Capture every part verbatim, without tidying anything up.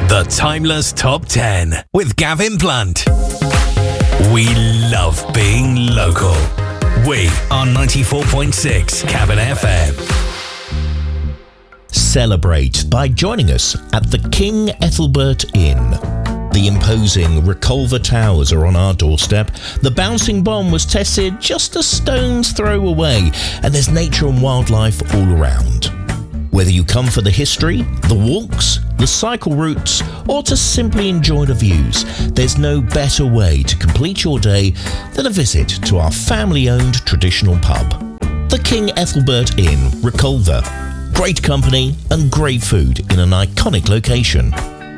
The Timeless Top ten with Gavin Blunt. We love being local. We are ninety-four point six Cabin F M. Celebrate by joining us at the King Ethelbert Inn. The imposing Reculver Towers are on our doorstep. The bouncing bomb was tested just a stone's throw away, and there's nature and wildlife all around. Whether you come for the history, the walks, the cycle routes, or to simply enjoy the views, there's no better way to complete your day than a visit to our family-owned traditional pub. The King Ethelbert Inn, Reculver. Great company and great food in an iconic location.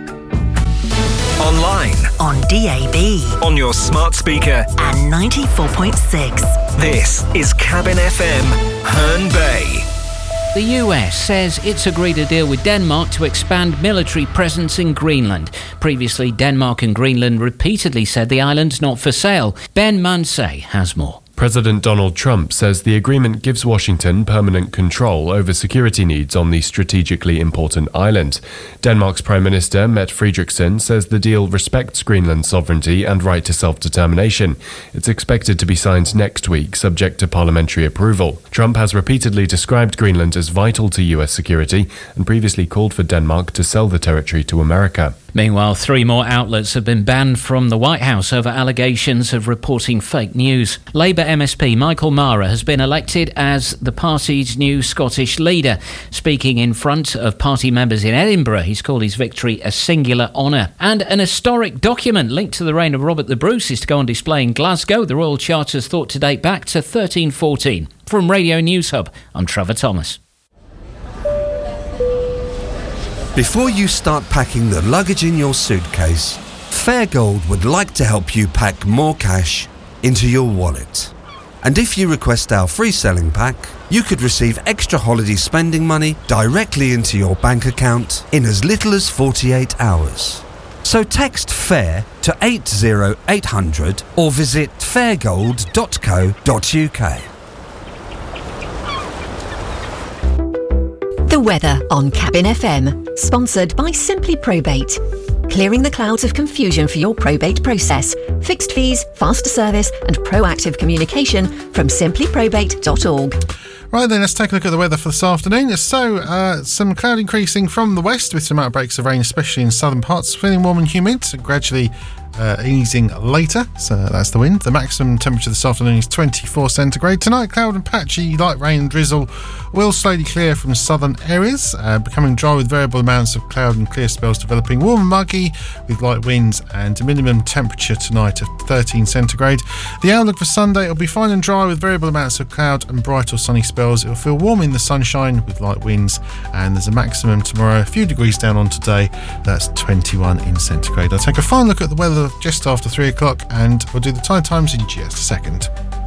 Online, on D A B, on your smart speaker, and ninety-four point six. This is Cabin F M, Herne Bay. The U S says it's agreed a deal with Denmark to expand military presence in Greenland. Previously, Denmark and Greenland repeatedly said the island's not for sale. Ben Mansay has more. President Donald Trump says the agreement gives Washington permanent control over security needs on the strategically important island. Denmark's Prime Minister, Mette Frederiksen, says the deal respects Greenland's sovereignty and right to self-determination. It's expected to be signed next week, subject to parliamentary approval. Trump has repeatedly described Greenland as vital to U S security and previously called for Denmark to sell the territory to America. Meanwhile, three more outlets have been banned from the White House over allegations of reporting fake news. Labour M S P Michael Mara has been elected as the party's new Scottish leader. Speaking in front of party members in Edinburgh, he's called his victory a singular honour. And an historic document linked to the reign of Robert the Bruce is to go on display in Glasgow. The Royal Charter's thought to date back to thirteen fourteen. From Radio News Hub, I'm Trevor Thomas. Before you start packing the luggage in your suitcase, Fairgold would like to help you pack more cash into your wallet. And if you request our free selling pack, you could receive extra holiday spending money directly into your bank account in as little as forty-eight hours. So text FAIR to eight zero eight hundred or visit fairgold dot co dot uk. The weather on Cabin F M, sponsored by Simply Probate. Clearing the clouds of confusion for your probate process. Fixed fees, faster service and proactive communication from simply probate dot org. Right then, let's take a look at the weather for this afternoon. So, uh, some cloud increasing from the west with some outbreaks of rain, especially in southern parts. Feeling warm and humid, so gradually uh, easing later. So that's the wind. The maximum temperature this afternoon is twenty-four centigrade. Tonight, cloud and patchy light rain and drizzle will slowly clear from southern areas, uh, becoming dry with variable amounts of cloud and clear spells developing. Warm and muggy with light winds and a minimum temperature tonight of thirteen centigrade. The outlook for Sunday, it'll be fine and dry with variable amounts of cloud and bright or sunny spells. It'll feel warm in the sunshine with light winds, and there's a maximum tomorrow, a few degrees down on today. That's twenty-one in centigrade. I'll take a fine look at the weather just after three o'clock, and we'll do the tide times in just a second.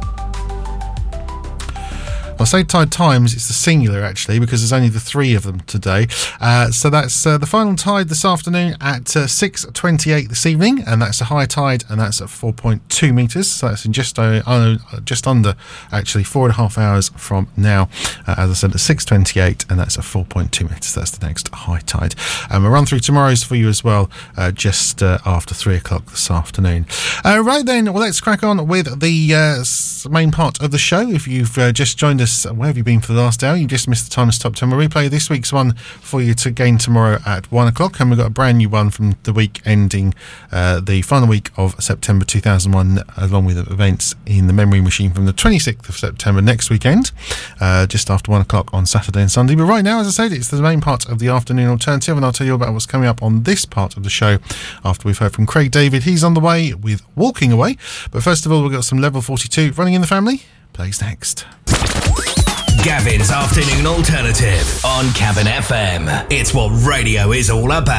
I'll say tide times, it's the singular actually, because there's only the three of them today. Uh, so that's uh, the final tide this afternoon at uh, six twenty-eight this evening, and that's a high tide, and that's at four point two metres. So that's in just uh, uh, just under, actually, four and a half hours from now. Uh, as I said, at six twenty-eight, and that's at four point two metres. That's the next high tide. And um, we'll run through tomorrow's for you as well, uh, just uh, after three o'clock this afternoon. Uh, right then, well, let's crack on with the uh, main part of the show. If you've uh, just joined us, where have you been for the last hour? You just missed the Timeless Top ten. We'll replay this week's one for you to gain tomorrow at one o'clock, and we've got a brand new one from the week ending uh, the final week of September two thousand one, along with events in the Memory Machine from the twenty-sixth of September next weekend, uh, just after one o'clock on Saturday and Sunday. But right now, as I said, it's the main part of the afternoon alternative, and I'll tell you about what's coming up on this part of the show after we've heard from Craig David. He's on the way with Walking Away, but first of all, we've got some Level forty-two Running in the Family. Plays next. Gavin's Afternoon Alternative on Cabin F M. It's what radio is all about.